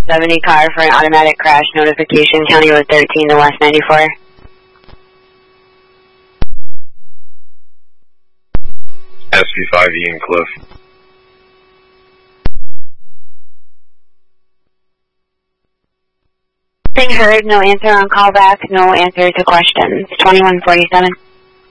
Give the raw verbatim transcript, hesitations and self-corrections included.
seventy car for an automatic crash notification, County Road thirteen to West ninety-four. S B five Ian Cliff. Thing heard, no answer on callback, no answer to questions. twenty-one forty-seven.